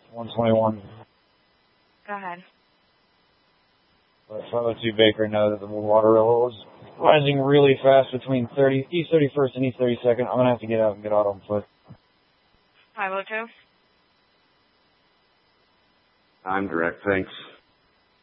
121. Go ahead. But 502 Baker know that the water level is rising really fast between East 31st and East 32nd. I'm going to have to get out and get out on foot. 502? I'm direct, thanks.